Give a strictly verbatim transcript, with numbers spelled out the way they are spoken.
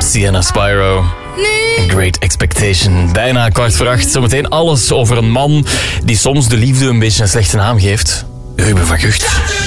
Sienna Spyro. Great Expectation. Bijna kwart voor acht. Zometeen alles over een man die soms de liefde een beetje een slechte naam geeft. Ruben van Gucht.